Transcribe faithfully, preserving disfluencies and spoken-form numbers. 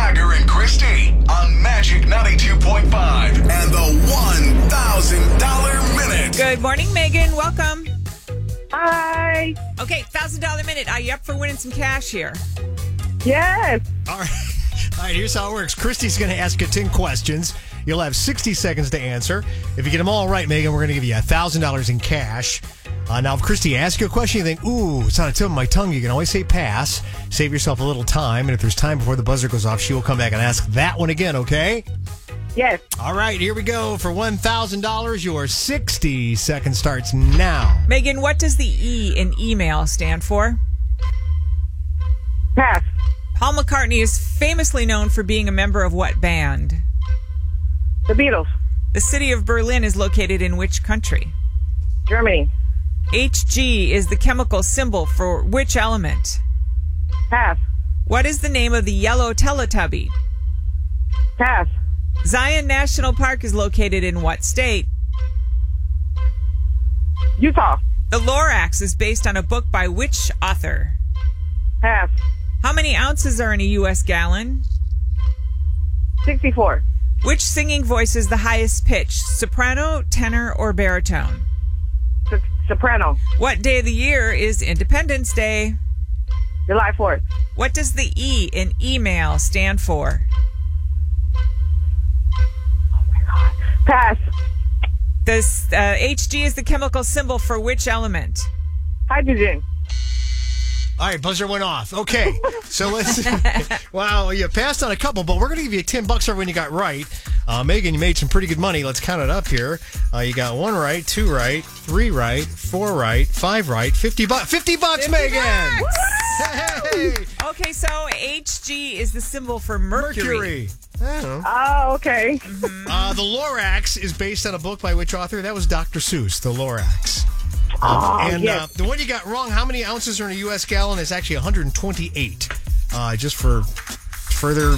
Jagger and Christy on Magic ninety-two point five and the one thousand dollars Minute. Good morning, Megan. Welcome. Hi. Okay, one thousand dollars Minute. Are you up for winning some cash here? Yes. All right. All right, here's how it works. Christy's going to ask you ten questions. You'll have sixty seconds to answer. If you get them all right, Megan, we're going to give you one thousand dollars in cash. Uh, now, if Christy asks you a question, you think, ooh, it's on the tip of my tongue, you can always say pass. Save yourself a little time. And if there's time before the buzzer goes off, she will come back and ask that one again, okay? Yes. All right, here we go. For one thousand dollars, your sixty seconds starts now. Megan, what does the E in email stand for? Pass. Paul McCartney is famously known for being a member of what band? The Beatles. The city of Berlin is located in which country? Germany. H G is the chemical symbol for which element? Pass. What is the name of the yellow Teletubby? Pass. Zion National Park is located in what state? Utah. The Lorax is based on a book by which author? Pass. How many ounces are in a U S gallon? sixty-four. Which singing voice is the highest pitch? Soprano, tenor, or baritone? S- soprano. What day of the year is Independence Day? July fourth. What does the E in email stand for? Pass. This uh, H G is the chemical symbol for which element? Hydrogen. All right, buzzer went off. Okay, so let's... Wow, you passed on a couple, but we're going to give you ten bucks every one you got right. Uh, Megan, you made some pretty good money. Let's count it up here. Uh, you got one right, two right, three right, four right, five right, fifty bucks. fifty bucks, Megan! bucks! Hey! Okay, so H G is the symbol for Mercury. Mercury. I don't know. Oh, okay. Uh, the Lorax is based on a book by which author? That was Doctor Seuss, The Lorax. Oh, and yes. uh, the one you got wrong, how many ounces are in a U S gallon, is actually one hundred twenty-eight. Uh, just for further